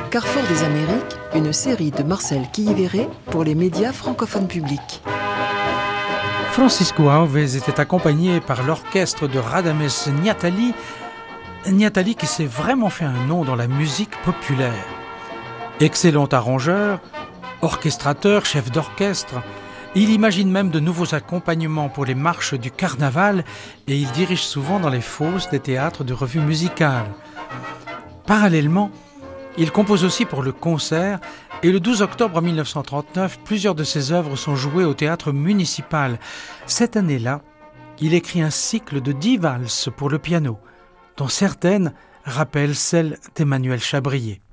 Carrefour des Amériques, une série de Marcel Quilliveré pour les médias francophones publics. Francisco Alves était accompagné par l'orchestre de Radames Niatali, Niatali qui s'est vraiment fait un nom dans la musique populaire. Excellent arrangeur, orchestrateur, chef d'orchestre, il imagine même de nouveaux accompagnements pour les marches du carnaval et il dirige souvent dans les fosses des théâtres de revues musicales. Parallèlement, il compose aussi pour le concert et le 12 octobre 1939, plusieurs de ses œuvres sont jouées au théâtre municipal. Cette année-là, il écrit un cycle de 10 valses pour le piano, dont certaines rappellent celles d'Emmanuel Chabrier.